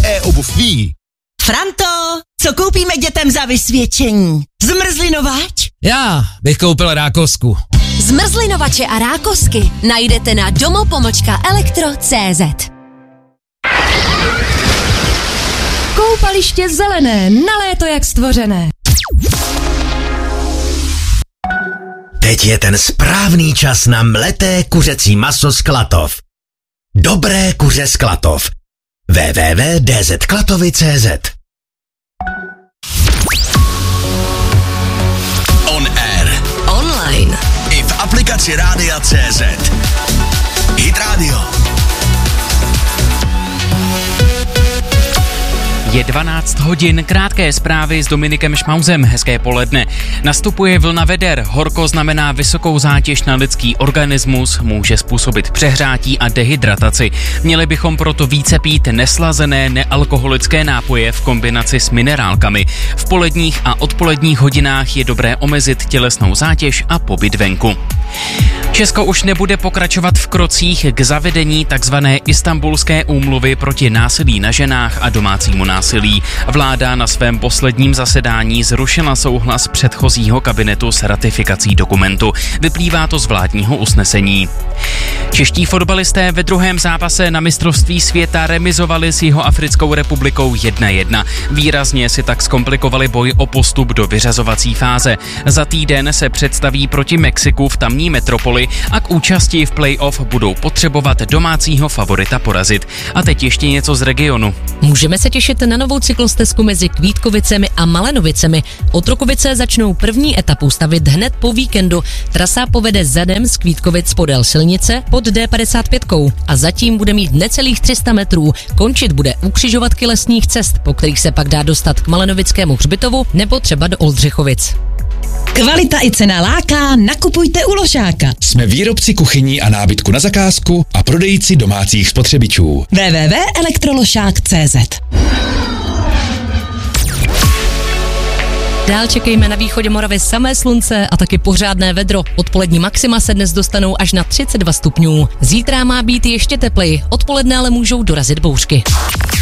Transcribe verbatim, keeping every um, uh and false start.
e-obuv ví. Franto, co koupíme dětem za vysvědčení? Zmrzlinovač? Já bych koupil rákosku. Zmrzlinovače a rákosky najdete na domopomlčka-elektro tečka cé zet. Koupaliště zelené, na léto jak stvořené. Teď je ten správný čas na mleté kuřecí maso z Klatov. Dobré kuře z Klatov. w w w tečka d z klatovy tečka cé zet. On air. Online. I v aplikaci Rádia tečka cé zet. Hit Radio. Je dvanáct hodin, krátké zprávy s Dominikem Šmauzem, hezké poledne. Nastupuje vlna veder, horko znamená vysokou zátěž na lidský organismus, může způsobit přehrátí a dehydrataci. Měli bychom proto více pít neslazené, nealkoholické nápoje v kombinaci s minerálkami. V poledních a odpoledních hodinách je dobré omezit tělesnou zátěž a pobyt venku. Česko už nebude pokračovat v krocích k zavedení takzvané Istanbulské úmluvy proti násilí na ženách a domácímu násilí. Vláda na svém posledním zasedání zrušila souhlas předchozího kabinetu s ratifikací dokumentu. Vyplývá to z vládního usnesení. Čeští fotbalisté ve druhém zápase na mistrovství světa remizovali s Jihoafrickou republikou jedna jedna. Výrazně si tak zkomplikovali boj o postup do vyřazovací fáze. Za týden se představí proti Mexiku v tamní metropoli a k účasti v play-off budou potřebovat domácího favorita porazit. A teď ještě něco z regionu. Můžeme se těšit na novou cyklostezku mezi Kvítkovicemi a Malenovicemi. Otrokovice začnou první etapu stavit hned po víkendu. Trasa povede zadem z Kvítkovic podél silnice pod D padesát pět a zatím bude mít necelých tři sta metrů. Končit bude u křižovatky lesních cest, po kterých se pak dá dostat k Malenovickému hřbitovu nebo třeba do Oldřichovic. Kvalita i cena láká, nakupujte u Ložáka. Jsme výrobci kuchyní a nábytku na zakázku a prodejci domácích spotřebičů. w w w tečka elektroložák tečka cé zet. Dál čekejme na východě Moravy samé slunce a taky pořádné vedro. Odpolední maxima se dnes dostanou až na třicet dva stupňů. Zítra má být ještě tepleji, odpoledne ale můžou dorazit bouřky.